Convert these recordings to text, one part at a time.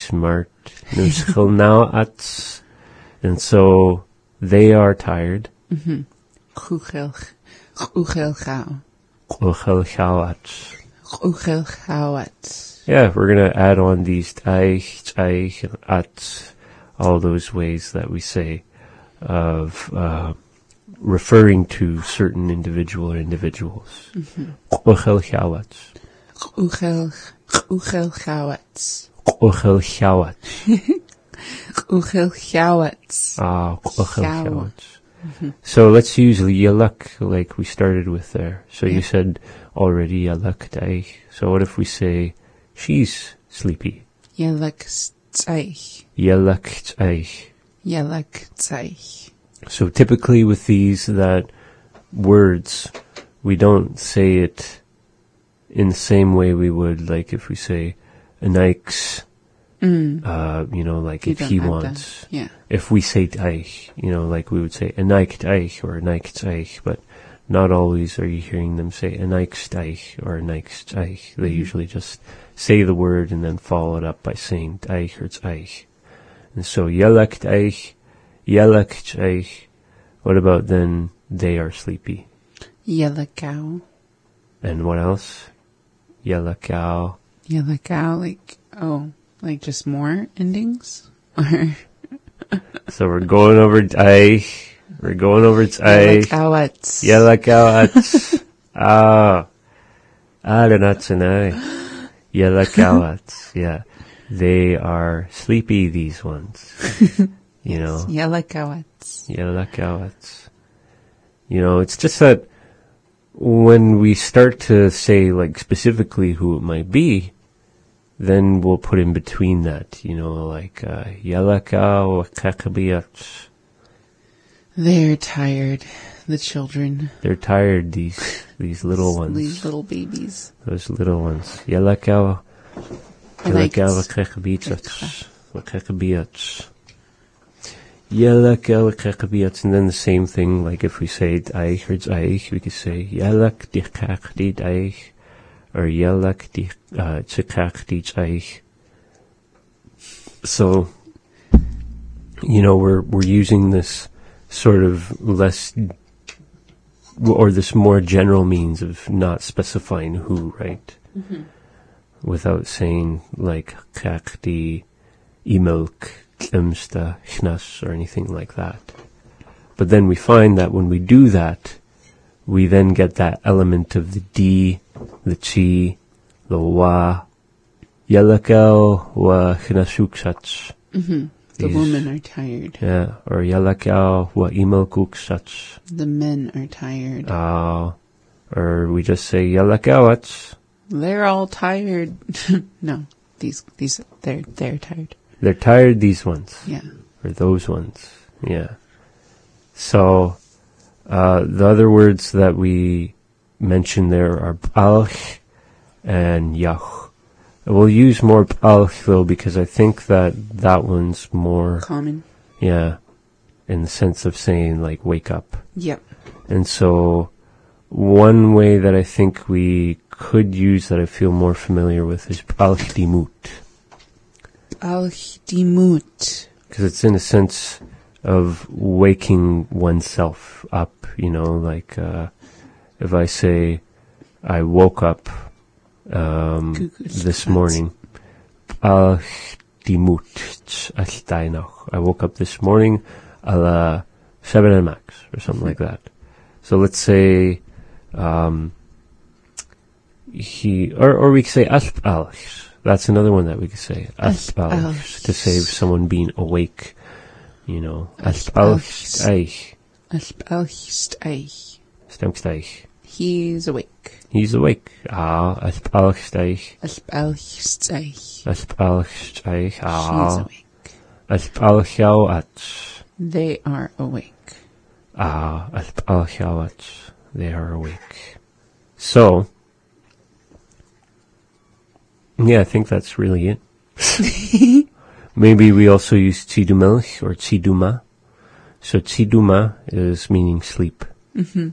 smart. And so they are tired. Yeah, we're going to add on these taich, and at, all those ways that we say of referring to certain individual or individuals. So let's use yalak like we started with there. So you said already yalak taich. So what if we say she's sleepy? Yalak taich. Yalak taich. Yalak taich. So typically with these that words, we don't say it in the same way we would like if we say Anaik's, like if he wants. Yeah. If we say taich, like we would say Anaik taich or Anaik taich, but not always are you hearing them say Anaik taich or Anaik taich. They usually just say the word and then follow it up by saying taich or taich. And so yalak taich, yalak taich. What about then they are sleepy? Yalakao. And what else? Yalakao. Yalakao, like just more endings? So we're going over taich. We're going over taich. Yalakawats. Yalakawats. Adanatsanai. Yalakawats. Yeah. They are sleepy, these ones. Yalakawats. Yalakawats. It's just that when we start to say, like, specifically who it might be, then we'll put in between that, Yalakaw kakabiyats. They're tired, the children. They're tired, these little ones. These little babies. Those little ones. Yalakaw kakabiyats. Yalak and then the same thing, like if we say Daich or Daich, we could say Yalak di kakdi Daich or Yalak di Chikakdi Daich. So, we're using this sort of less, or this more general means of not specifying who, right? Mm-hmm. Without saying like kakdi imilk. Chnas or anything like that. But then we find that when we do that, we then get that element of the di, the chi, the wa, yalakao wa chnasuksats. The women are tired. Yeah, or yalakao wa imelkuksats. The men are tired. Or we just say yalakawats. They're all tired. No, these they're tired. They're tired, these ones. Yeah. Or those ones. Yeah. So, the other words that we mentioned there are b'alch and yach. We'll use more b'alch though because I think that one's more common. Yeah. In the sense of saying like wake up. Yep. And so, one way that I think we could use that I feel more familiar with is b'alch dimut. Al-Dimut. Because it's in a sense of waking oneself up, if I say I woke up this morning, Al-Dimut, I woke up this morning a 7 max or something like that. So let's say or we could say Al-Alch. That's another one that we could say. Asbalch, to save someone being awake. Asbalch. Asbalch. He's awake. He's awake. Asbalch. Asbalch. Asbalch. She's awake. Asbalchawat. They are awake. Asbalchawat. They are awake. So, yeah, I think that's really it. Maybe we also use tzidumilch or tziduma. So tziduma is meaning sleep. Mm-hmm.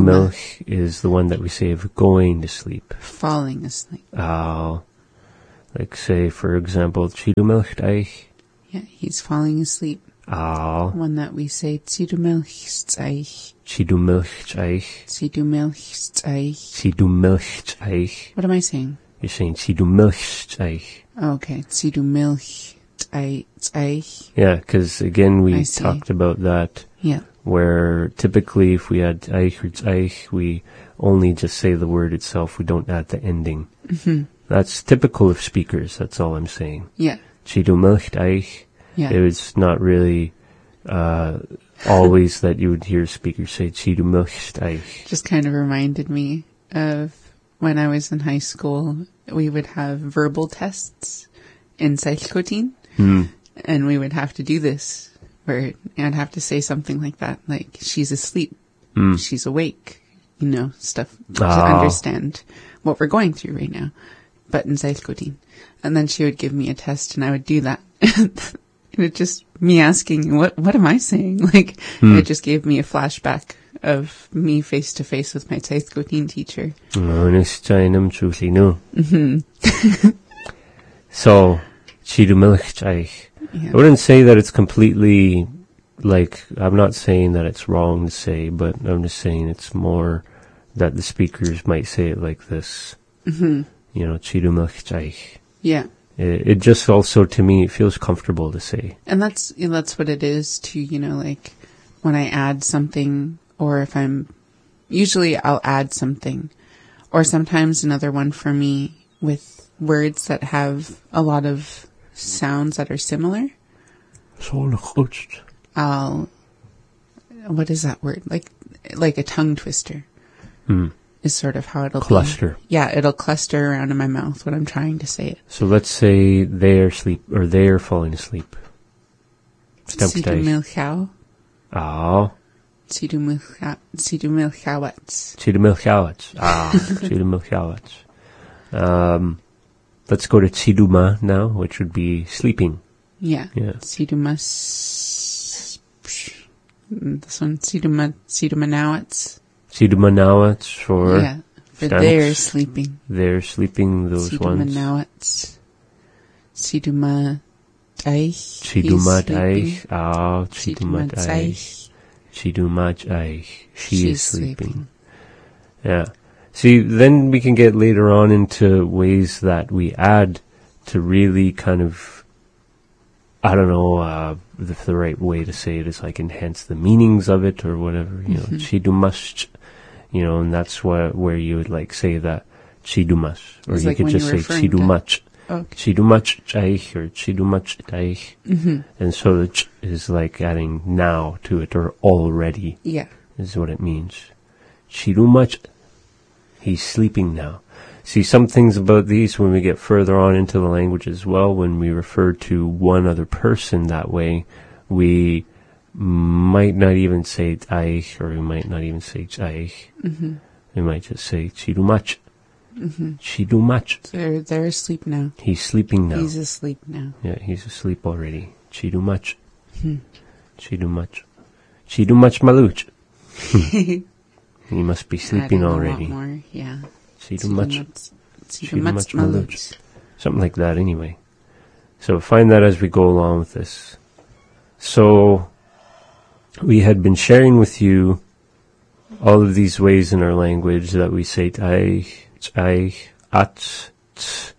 Tzidumilch is the one that we say of going to sleep. Falling asleep. Oh, Like say, for example, Chidumilcht eich. Yeah, he's falling asleep. Ah. One that we say, Chidumilcht eich. Chidumilcht eich. Chidumilcht eich. Chidumilcht eich. What am I saying? You're saying Chidumilcht eich. Oh, okay, Chidumilcht eich. Yeah, because again, we I see. talked about that, Yeah. where typically if we add eich or eich, we only just say the word itself. We don't add the ending. Mm-hmm. That's typical of speakers. That's all I'm saying. Yeah. Chidumilcht eich. Yeah. It was not really always that you would hear speakers say Chidumilcht eich. Just kind of reminded me of when I was in high school. We would have verbal tests in Seilskotin, and we would have to do this, where I'd have to say something like that, like, she's asleep, she's awake, stuff to understand what we're going through right now, but in Seilskotin. And then she would give me a test, and I would do that. And it just, me asking, what am I saying? Like, it just gave me a flashback of me face to face with my Seilskotin teacher. So, Chidumilcht eich. Yeah. I wouldn't say that it's completely, like, I'm not saying that it's wrong to say, but I'm just saying it's more that the speakers might say it like this. Chidumilcht eich. Yeah. It just also, to me, it feels comfortable to say. And that's what it is too, like when I add something, or if usually I'll add something, or sometimes another one for me with words that have a lot of sounds that are similar. What is that word? Like a tongue twister. Is sort of how it'll cluster. Be. Yeah, it'll cluster around in my mouth when I'm trying to say it. So let's say they're falling asleep. Chidumilchau. Oh. Chidumilchauats. Chidumilchauats. Chidumilchauats. Let's go to Chiduma now, which would be sleeping. Yeah. Chidumas. This one, Chidumanauats. Chidumanauats for... Yeah, for they're sleeping. They're sleeping, those ones. Chidumanauats. Chiduma eich. Chiduma eich. Chiduma eich. Chiduma eich. She is sleeping. Yeah. See, then we can get later on into ways that we add to really kind of, I don't know if the right way to say it is like enhance the meanings of it or whatever, Chidumash, and that's where you would like say that Chidumash, or it's you like could just say Chidumach. Chidumach eich or Chidumach eich. And so the ch is like adding now to it, or already. Yeah. Is what it means. Chidumach. He's sleeping now. See, some things about these when we get further on into the language as well, when we refer to one other person that way, we might not even say eich, or we might not even say eich. We might just say Chidumach. Chidumach. They're asleep now. He's sleeping now. He's asleep now. Yeah, he's asleep already. Chidumach. Chidumach. Chidumach maluch. He must be sleeping already. A lot more, yeah. Chidumach maluch. Something like that anyway. So find that as we go along with this. So we had been sharing with you all of these ways in our language that we say t'ai, at, t,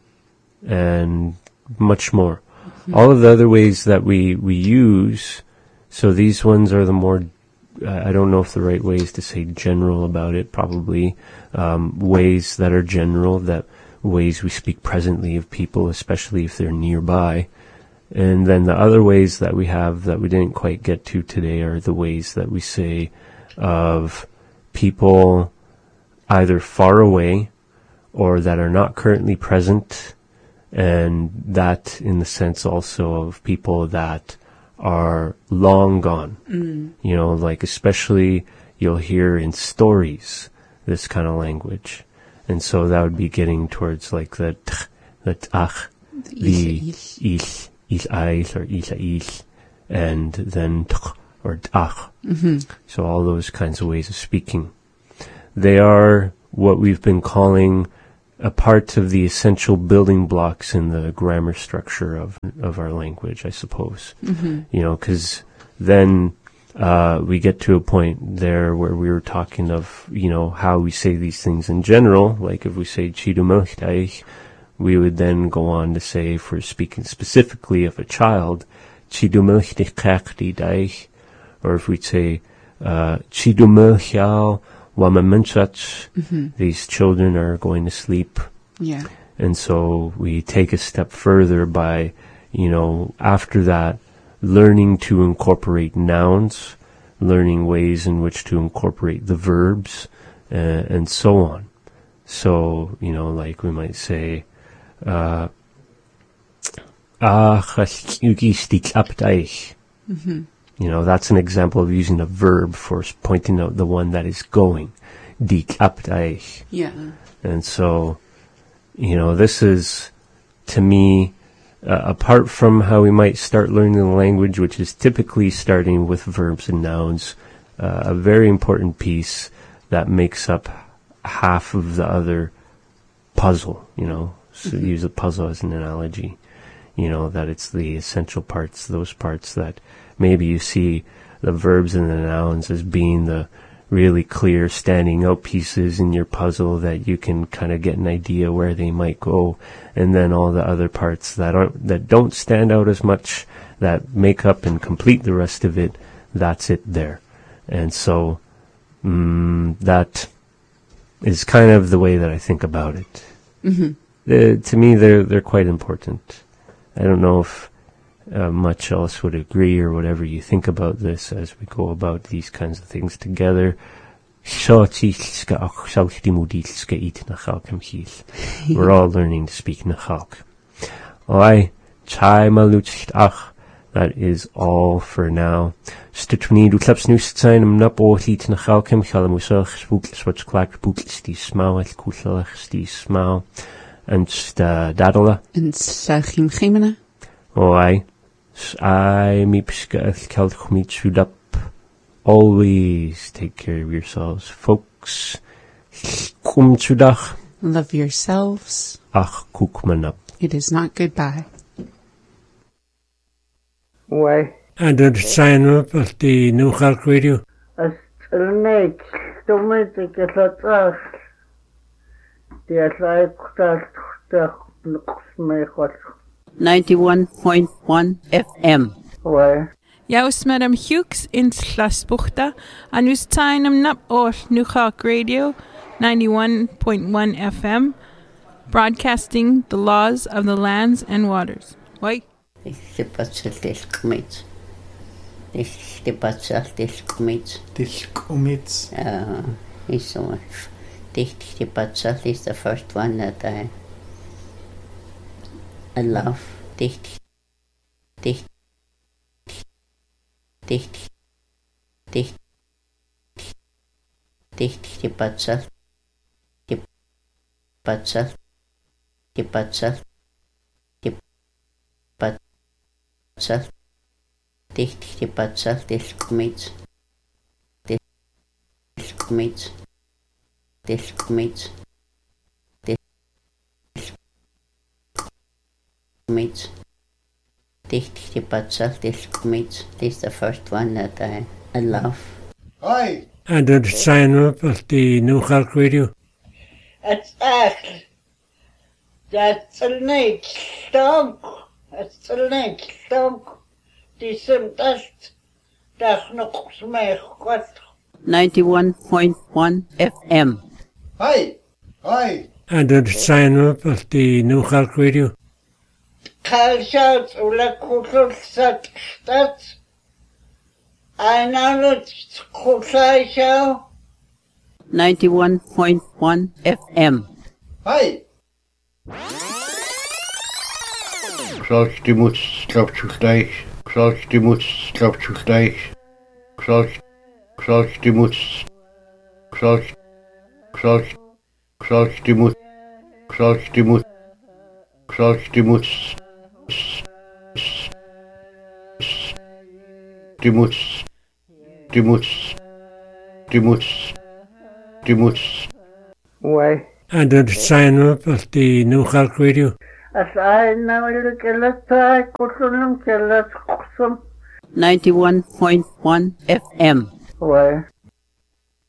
and much more. All of the other ways that we use, so these ones are the more, I don't know if the right way is to say general about it, probably ways that are general, that ways we speak presently of people, especially if they're nearby. And then the other ways that we have that we didn't quite get to today are the ways that we say of people either far away or that are not currently present, and that in the sense also of people that are long gone. Like especially you'll hear in stories this kind of language. And so that would be getting towards like the ach, the ich, eich or eich, and then ch or ach. So all those kinds of ways of speaking. They are what we've been calling a part of the essential building blocks in the grammar structure of our language, I suppose. Because then we get to a point there where we were talking of, how we say these things in general. Like if we say chidumilchtaich, we would then go on to say, if we're speaking specifically of a child, chidumilchtaich, or if we'd say chidumilchal wamamenchach, these children are going to sleep. Yeah. And so we take a step further by, after that, learning to incorporate nouns, learning ways in which to incorporate the verbs, and so on. So, like we might say, that's an example of using a verb for pointing out the one that is going. Yeah. And so, this is, to me, apart from how we might start learning the language, which is typically starting with verbs and nouns, a very important piece that makes up half of the other puzzle, so use a puzzle as an analogy, that it's the essential parts, those parts that maybe you see the verbs and the nouns as being the really clear standing out pieces in your puzzle that you can kind of get an idea where they might go, and then all the other parts that don't stand out as much, that make up and complete the rest of it, that's it there. And so that is kind of the way that I think about it. To me, they're quite important. I don't know if much else would agree or whatever you think about this as we go about these kinds of things together. We're all learning to speak Nachalk. That is all for now. Stutni du klaps nu zijn om nap oorliet Nachalkem galamusel gespoekles wat klaak boekles die smaal het koeselig die smaal en dadela En Sachim Chimena. I always take care of yourselves, folks. Love yourselves. It is not goodbye. Why? And then sign up at the New York Radio. As Telnek, Dominic, the like 91.1 FM. Why? Jaus Madam Hughes in Slasbuchta, and us time nap or New York Radio, 91.1 FM, broadcasting the laws of the lands and waters. Why? Diskumits. Is so much. Dichtgepatzelt is the first one that I love. Dichtgepatzelt. This is the first one that I love. Hi. And then sign up at the New York Radio. It's echt. That's a neat stunk. It's a neat stunk. Die sind echt. Das noch mehr Gott. 91.1 FM. Hi. And then sign up at the New York Radio. Kalschaut oder Kuschelstadt. Einer Kuschelschau. 91.1 FM. Hi. Krzalk die moed strapschuchtijg. Krzalk die moed strapschuchtijg. Krzalk die moed. Krzalk die moed. Krzalk die moed. Die moed. Why? And it's sign up at the New York Radio. As I know you get a tie, Kusulum, 91.1 FM. Where?